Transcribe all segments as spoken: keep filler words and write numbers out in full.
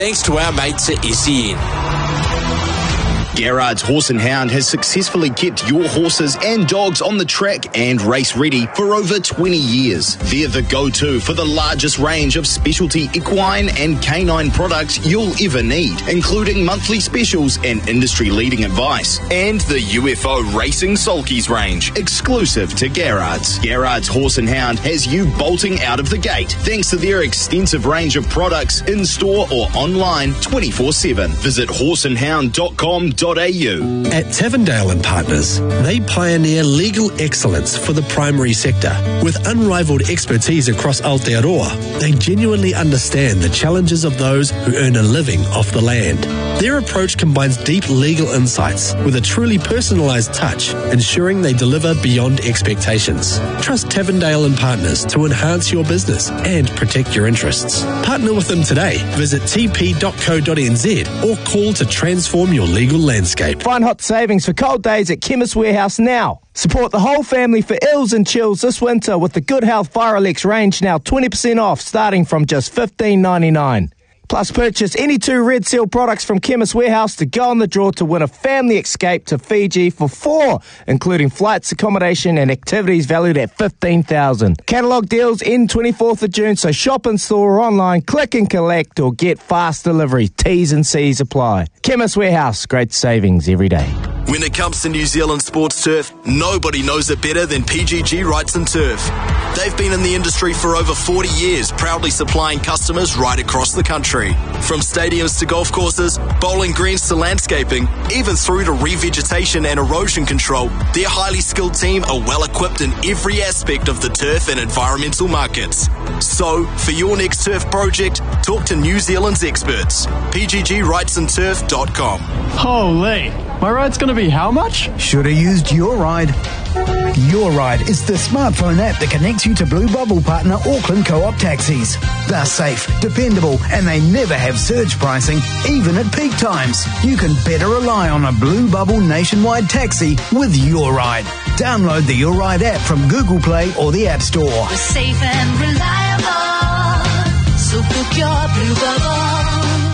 Thanks to our mates at S E N. Garrard's Horse and Hound has successfully kept your horses and dogs on the track and race ready for over twenty years. They're the go-to for the largest range of specialty equine and canine products you'll ever need, including monthly specials and industry-leading advice. And the U F O Racing Sulkies range, exclusive to Garrard's. Garrard's Horse and Hound has you bolting out of the gate thanks to their extensive range of products in-store or online twenty-four seven. Visit horse and hound dot com dot a u. At Tavendale and Partners, they pioneer legal excellence for the primary sector. With unrivaled expertise across Aotearoa, they genuinely understand the challenges of those who earn a living off the land. Their approach combines deep legal insights with a truly personalised touch, ensuring they deliver beyond expectations. Trust Tavendale and Partners to enhance your business and protect your interests. Partner with them today. Visit t p dot co dot n z or call to transform your legal landscape. Find hot savings for cold days at Chemist Warehouse now. Support the whole family for ills and chills this winter with the Good Health Firelex range now twenty percent off starting from just fifteen ninety-nine. Plus, purchase any two Red Seal products from Chemist Warehouse to go on the draw to win a family escape to Fiji for four, including flights, accommodation and activities valued at fifteen thousand dollars. Catalogue deals end twenty-fourth of June, so shop in store or online, click and collect or get fast delivery. T's and C's apply. Chemist Warehouse, great savings every day. When it comes to New Zealand sports turf, nobody knows it better than P G G Wrights and Turf. They've been in the industry for over forty years, proudly supplying customers right across the country. From stadiums to golf courses, bowling greens to landscaping, even through to revegetation and erosion control, their highly skilled team are well equipped in every aspect of the turf and environmental markets. So, for your next turf project, talk to New Zealand's experts. p g g wrights and turf dot com. Holy, my ride's going to be how much? Should have used Your Ride. Your Ride is the smartphone app that connects you to Blue Bubble partner Auckland Co-op taxis. They're safe, dependable, and they never have surge pricing, even at peak times. You can better rely on a Blue Bubble nationwide taxi with Your Ride. Download the Your Ride app from Google Play or the App Store. We're safe and reliable, so book your Blue Bubble.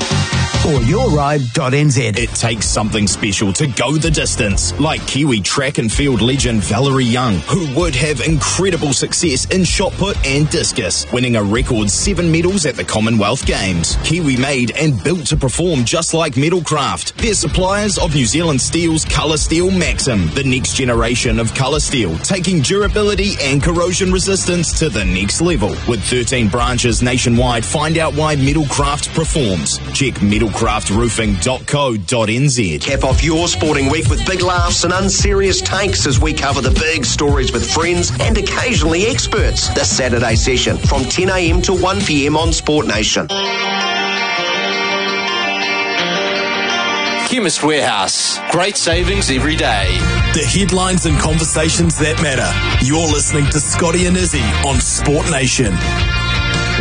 Or your ride dot n z. It takes something special to go the distance, like Kiwi track and field legend Valerie Young, who would have incredible success in shot put and discus, winning a record seven medals at the Commonwealth Games. Kiwi made and built to perform just like Metalcraft. They're suppliers of New Zealand Steel's Colour Steel Maxim, the next generation of colour steel, taking durability and corrosion resistance to the next level. With thirteen branches nationwide, find out why Metalcraft performs. Check metalcraft roofing dot co dot n z. Cap off your sporting week with big laughs and unserious takes as we cover the big stories with friends and occasionally experts. This Saturday session from ten a m to one p m on Sport Nation. Chemist Warehouse. Great savings every day. The headlines and conversations that matter. You're listening to Scotty and Izzy on Sport Nation.